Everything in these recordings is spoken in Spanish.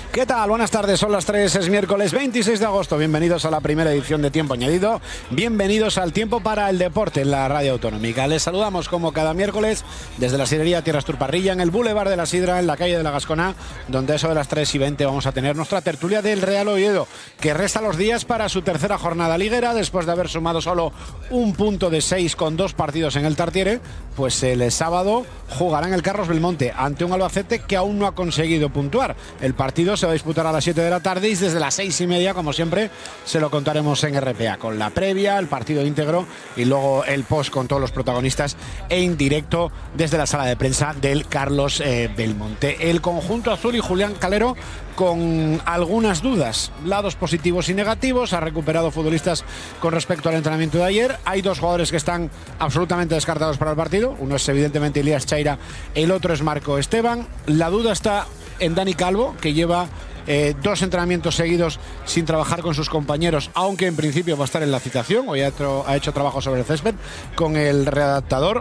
¿Qué tal? Buenas tardes, son las 3, es miércoles 26 de agosto. Bienvenidos a la primera edición de Tiempo Añadido. Bienvenidos al Tiempo para el Deporte en la Radio Autonómica. Les saludamos como cada miércoles desde la sidrería Tierras Turparrilla, en el Boulevard de la Sidra, en la calle de la Gascona, donde a eso de las 3:20 vamos a tener nuestra tertulia del Real Oviedo, que resta los días para su tercera jornada liguera, después de haber sumado solo un punto de 6 con 2 partidos en el Tartiere. Pues el sábado jugará en el Carlos Belmonte ante un Albacete que aún no ha conseguido puntuar. El partido se va a disputar a las 7 de la tarde y desde las 6:30, como siempre, se lo contaremos en RPA, con la previa, el partido íntegro y luego el post con todos los protagonistas en directo desde la sala de prensa del Carlos Belmonte. El conjunto azul y Julián Calero con algunas dudas, lados positivos y negativos. Ha recuperado futbolistas con respecto al entrenamiento de ayer. Hay 2 jugadores que están absolutamente descartados para el partido. Uno es evidentemente Elías Chaira, el otro es Marco Esteban. La duda está en Dani Calvo, que lleva 2 entrenamientos seguidos sin trabajar con sus compañeros, aunque en principio va a estar en la citación. Hoy ha hecho trabajo sobre el césped con el readaptador.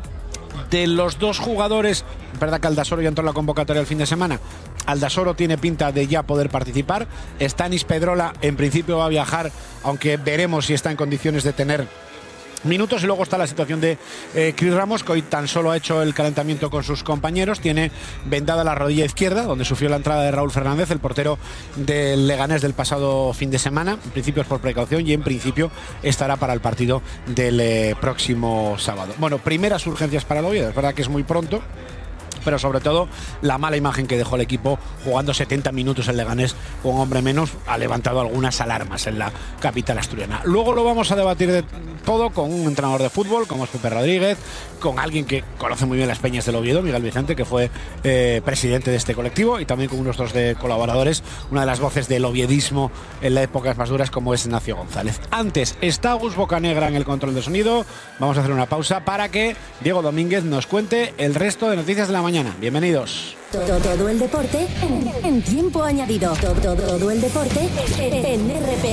De los 2 jugadores, es verdad que Aldasoro ya entró en la convocatoria el fin de semana. Aldasoro tiene pinta de ya poder participar. Stanis Pedrola en principio va a viajar, aunque veremos si está en condiciones de tener minutos. Y luego está la situación de Cris Ramos, que hoy tan solo ha hecho el calentamiento con sus compañeros. Tiene vendada la rodilla izquierda, donde sufrió la entrada de Raúl Fernández, el portero del Leganés del pasado fin de semana. En principio es por precaución y en principio estará para el partido del próximo sábado. Bueno, primeras urgencias para el Oviedo. Es verdad que es muy pronto, pero sobre todo la mala imagen que dejó el equipo jugando 70 minutos en Leganés con un hombre menos ha levantado algunas alarmas en la capital asturiana. Luego lo vamos a debatir de todo con un entrenador de fútbol como es Pepe Rodríguez, con alguien que conoce muy bien las peñas del Oviedo, Miguel Vicente, que fue presidente de este colectivo, y también con unos dos de colaboradores, una de las voces del oviedismo en la época más duras, como es Ignacio González. Antes está Gus Bocanegra en el control de sonido. Vamos a hacer una pausa para que Diego Domínguez nos cuente el resto de noticias de la mañana. Bienvenidos. Todo el deporte en tiempo añadido. Todo el deporte en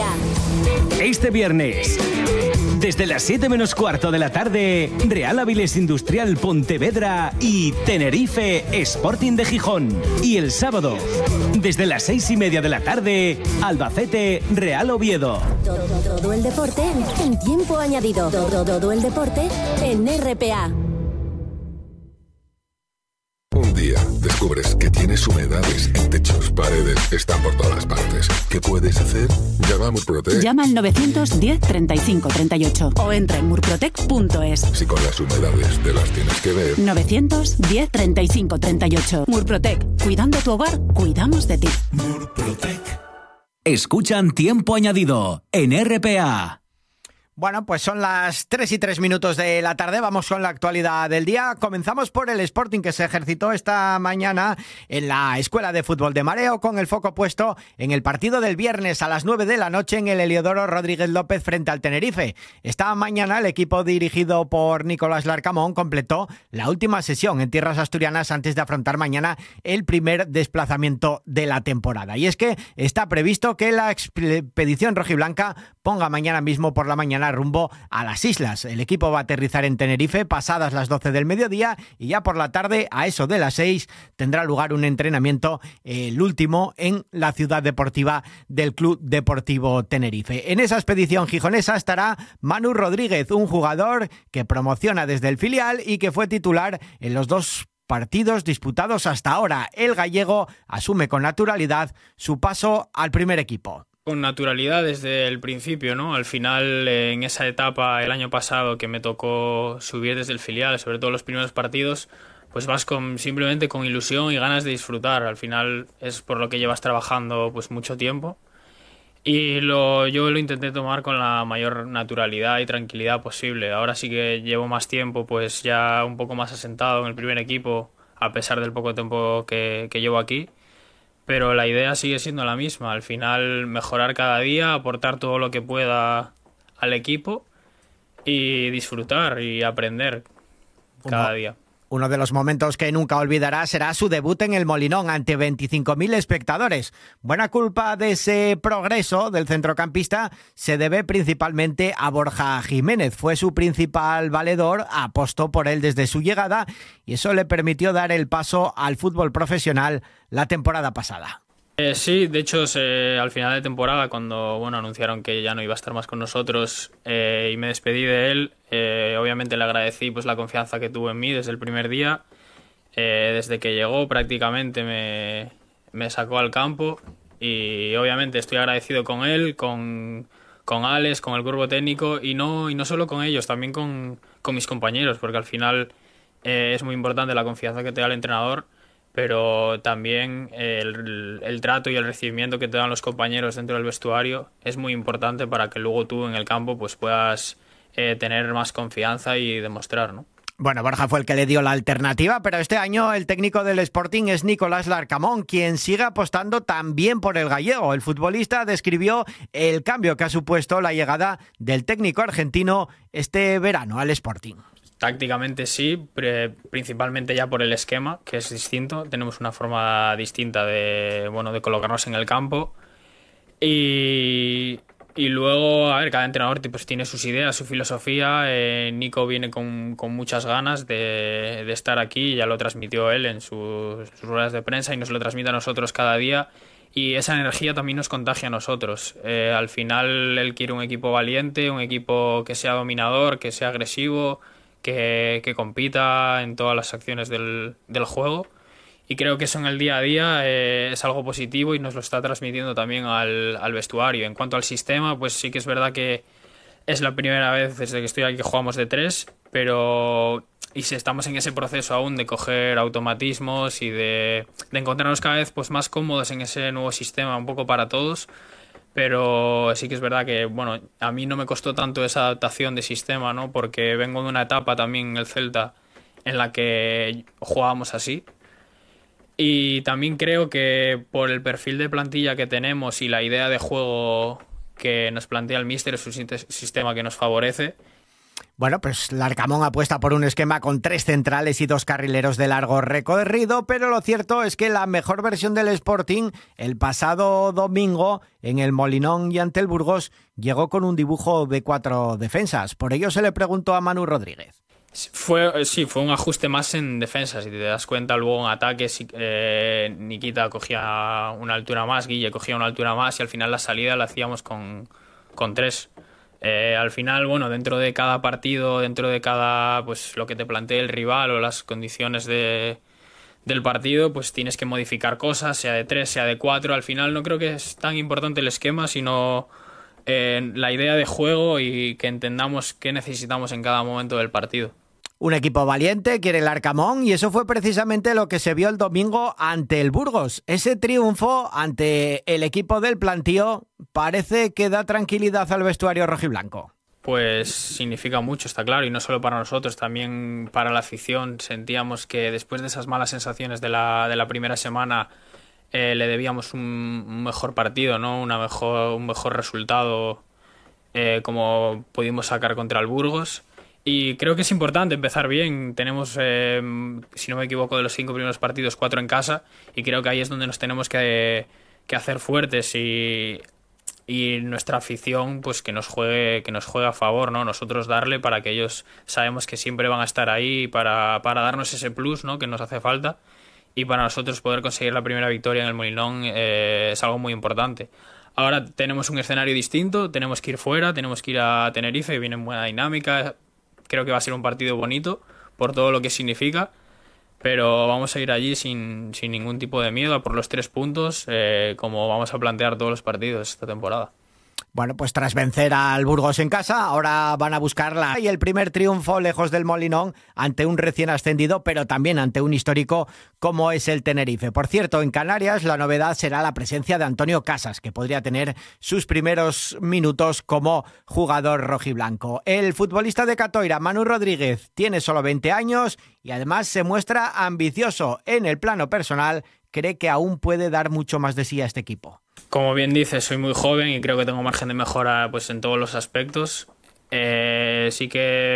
RPA. Este viernes, desde las 7 menos cuarto de la tarde, Real Avilés Industrial Pontevedra y Tenerife Sporting de Gijón. Y el sábado, desde las 6:30 de la tarde, Albacete Real Oviedo. Todo el deporte en tiempo añadido. Todo el deporte en RPA. Un día descubres que tienes humedades en techos, paredes, están por todas partes. ¿Qué puedes hacer? Llama a Murprotec. Llama al 910 35 38 o entra en murprotec.es. Si con las humedades te las tienes que ver. 910 35 38. Murprotec. Cuidando tu hogar, cuidamos de ti. Murprotec. Escuchan Tiempo Añadido en RPA. Bueno, pues son las 3:03 de la tarde, vamos con la actualidad del día. Comenzamos por el Sporting, que se ejercitó esta mañana en la Escuela de Fútbol de Mareo, con el foco puesto en el partido del viernes a las 9 de la noche en el Heliodoro Rodríguez López frente al Tenerife. Esta mañana el equipo dirigido por Nicolás Larcamón completó la última sesión en tierras asturianas antes de afrontar mañana el primer desplazamiento de la temporada. Y es que está previsto que la expedición rojiblanca ponga mañana mismo por la mañana rumbo a las islas. El equipo va a aterrizar en Tenerife pasadas las 12 del mediodía y ya por la tarde, a eso de las 6, tendrá lugar un entrenamiento, el último, en la ciudad deportiva del Club Deportivo Tenerife. En esa expedición gijonesa estará Manu Rodríguez, un jugador que promociona desde el filial y que fue titular en los 2 partidos disputados hasta ahora. El gallego asume con naturalidad su paso al primer equipo. Con naturalidad desde el principio, ¿no? Al final, en esa etapa el año pasado que me tocó subir desde el filial, sobre todo los primeros partidos, pues vas simplemente con ilusión y ganas de disfrutar. Al final es por lo que llevas trabajando pues mucho tiempo. Y yo lo intenté tomar con la mayor naturalidad y tranquilidad posible. Ahora sí que llevo más tiempo, pues ya un poco más asentado en el primer equipo, a pesar del poco tiempo que llevo aquí. Pero la idea sigue siendo la misma, al final mejorar cada día, aportar todo lo que pueda al equipo y disfrutar y aprender cada día. Uno de los momentos que nunca olvidará será su debut en el Molinón ante 25.000 espectadores. Buena culpa de ese progreso del centrocampista se debe principalmente a Borja Jiménez. Fue su principal valedor, apostó por él desde su llegada y eso le permitió dar el paso al fútbol profesional la temporada pasada. Sí, de hecho, al final de temporada, cuando anunciaron que ya no iba a estar más con nosotros y me despedí de él, obviamente le agradecí pues la confianza que tuvo en mí desde el primer día. Desde que llegó prácticamente me sacó al campo y obviamente estoy agradecido con él, con Alex, con el cuerpo técnico y no solo con ellos, también con mis compañeros, porque al final es muy importante la confianza que te da el entrenador, pero también el trato y el recibimiento que te dan los compañeros dentro del vestuario es muy importante para que luego tú en el campo pues puedas tener más confianza y demostrar, ¿no? Bueno, Borja fue el que le dio la alternativa, pero este año el técnico del Sporting es Nicolás Larcamón, quien sigue apostando también por el gallego. El futbolista describió el cambio que ha supuesto la llegada del técnico argentino este verano al Sporting. Tácticamente sí, principalmente ya por el esquema, que es distinto. Tenemos una forma distinta de colocarnos en el campo. Y luego, a ver, cada entrenador pues tiene sus ideas, su filosofía. Nico viene con muchas ganas de estar aquí, ya lo transmitió él en sus ruedas de prensa y nos lo transmite a nosotros cada día. Y esa energía también nos contagia a nosotros. Al final él quiere un equipo valiente, un equipo que sea dominador, que sea agresivo, que compita en todas las acciones del juego. Y creo que eso en el día a día es algo positivo y nos lo está transmitiendo también al vestuario. En cuanto al sistema, pues sí que es verdad que es la primera vez desde que estoy aquí que jugamos de 3, pero si estamos en ese proceso aún de coger automatismos y de encontrarnos cada vez pues más cómodos en ese nuevo sistema, un poco para todos. Pero sí que es verdad que a mí no me costó tanto esa adaptación de sistema, ¿no? Porque vengo de una etapa también en el Celta en la que jugábamos así. Y también creo que por el perfil de plantilla que tenemos y la idea de juego que nos plantea el míster es un sistema que nos favorece. Bueno, pues Larcamón apuesta por un esquema con 3 centrales y 2 carrileros de largo recorrido, pero lo cierto es que la mejor versión del Sporting el pasado domingo en el Molinón y ante el Burgos llegó con un dibujo de 4 defensas. Por ello se le preguntó a Manu Rodríguez. Fue un ajuste más en defensa. Si te das cuenta, luego en ataque Nikita cogía una altura más, Guille cogía una altura más y al final la salida la hacíamos con 3. Al final, dentro de cada partido, dentro de cada pues lo que te plantee el rival o las condiciones del partido, pues tienes que modificar cosas, sea de 3, sea de 4. Al final no creo que es tan importante el esquema, sino la idea de juego y que entendamos qué necesitamos en cada momento del partido. Un equipo valiente quiere el Larcamón y eso fue precisamente lo que se vio el domingo ante el Burgos. Ese triunfo ante el equipo del plantío parece que da tranquilidad al vestuario rojiblanco. Pues significa mucho, está claro, y no solo para nosotros, también para la afición. Sentíamos que después de esas malas sensaciones de la primera semana le debíamos un mejor partido, ¿no? Un mejor resultado como pudimos sacar contra el Burgos. Y creo que es importante empezar bien. Tenemos, si no me equivoco, de los 5 primeros partidos, 4 en casa, y creo que ahí es donde nos tenemos que hacer fuertes y nuestra afición pues que nos juegue a favor, ¿no? Nosotros darle para que ellos sabemos que siempre van a estar ahí para darnos ese plus, ¿no? Que nos hace falta, y para nosotros poder conseguir la primera victoria en el Molinón es algo muy importante. Ahora tenemos un escenario distinto, tenemos que ir fuera, tenemos que ir a Tenerife, viene en buena dinámica. Creo que va a ser un partido bonito por todo lo que significa, pero vamos a ir allí sin ningún tipo de miedo a por los 3 puntos, como vamos a plantear todos los partidos esta temporada. Bueno, pues tras vencer al Burgos en casa, ahora van a buscarla y el primer triunfo lejos del Molinón ante un recién ascendido, pero también ante un histórico como es el Tenerife. Por cierto, en Canarias la novedad será la presencia de Antonio Casas, que podría tener sus primeros minutos como jugador rojiblanco. El futbolista de Catoira, Manu Rodríguez, tiene solo 20 años y además se muestra ambicioso en el plano personal. Cree que aún puede dar mucho más de sí a este equipo. Como bien dices, soy muy joven y creo que tengo margen de mejora pues en todos los aspectos. Sí que,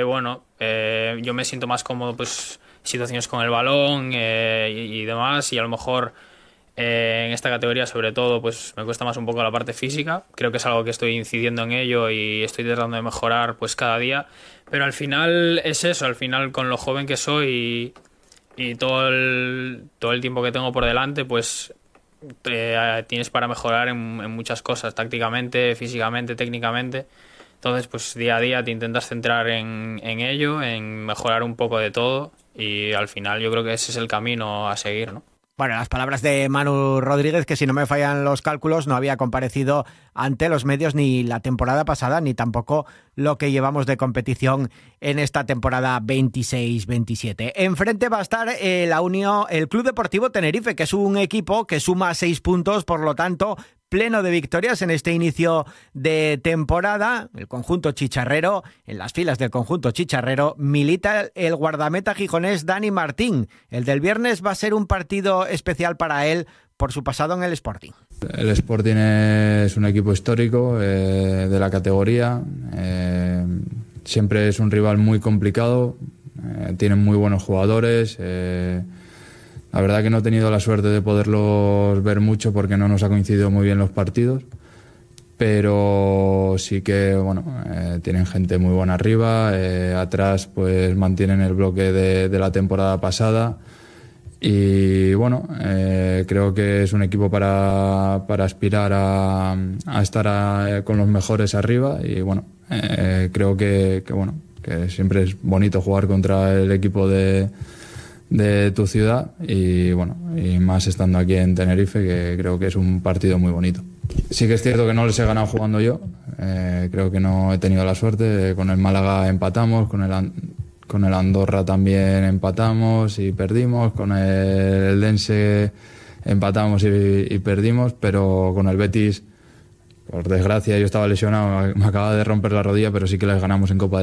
yo me siento más cómodo pues situaciones con el balón y demás, y a lo mejor en esta categoría sobre todo pues me cuesta más un poco la parte física. Creo que es algo que estoy incidiendo en ello y estoy tratando de mejorar pues cada día, pero al final es eso, al final con lo joven que soy y todo el tiempo que tengo por delante, pues tienes para mejorar en muchas cosas, tácticamente, físicamente, técnicamente. Entonces, pues día a día te intentas centrar en ello, en mejorar un poco de todo, y al final yo creo que ese es el camino a seguir, ¿no? Bueno, las palabras de Manu Rodríguez, que si no me fallan los cálculos, no había comparecido ante los medios ni la temporada pasada, ni tampoco lo que llevamos de competición en esta temporada 26-27. Enfrente va a estar el Club Deportivo Tenerife, que es un equipo que suma 6 puntos, por lo tanto, pleno de victorias en este inicio de temporada. El conjunto chicharrero, en las filas del conjunto chicharrero, milita el guardameta gijonés Dani Martín. El del viernes va a ser un partido especial para él por su pasado en el Sporting. El Sporting es un equipo histórico de la categoría. Siempre es un rival muy complicado. Tienen muy buenos jugadores. La verdad que no he tenido la suerte de poderlos ver mucho porque no nos ha coincidido muy bien los partidos, pero sí que tienen gente muy buena arriba, atrás pues mantienen el bloque de la temporada pasada y creo que es un equipo para aspirar a estar con los mejores arriba y creo que siempre es bonito jugar contra el equipo de tu ciudad y más estando aquí en Tenerife, que creo que es un partido muy bonito. Sí que es cierto que no les he ganado jugando yo, creo que no he tenido la suerte. Con el Málaga empatamos, con el Andorra también empatamos y perdimos, con el Eldense empatamos y perdimos, pero con el Betis, por desgracia, yo estaba lesionado, me acababa de romper la rodilla, pero sí que les ganamos en Copa del